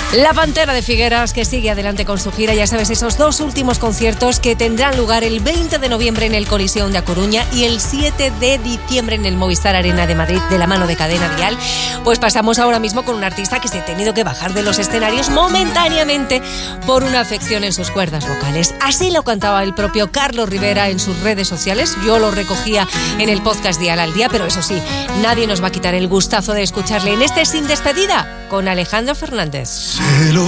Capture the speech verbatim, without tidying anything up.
La Pantera de Figueras, que sigue adelante con su gira, ya sabes, esos dos últimos conciertos que tendrán lugar el veinte de noviembre en el Coliseum de A Coruña y el siete de diciembre en el Movistar Arena de Madrid, de la mano de Cadena Dial. Pues pasamos ahora mismo con un artista que se ha tenido que bajar de los escenarios momentáneamente por una afección en sus cuerdas vocales. Así lo cantaba el propio Carlos Rivera en sus redes sociales. Yo lo recogía en el podcast Dial al Día, pero eso sí, nadie nos va a quitar el gustazo de escucharle en este Sin Despedida con Alejandro Fernández. Se lo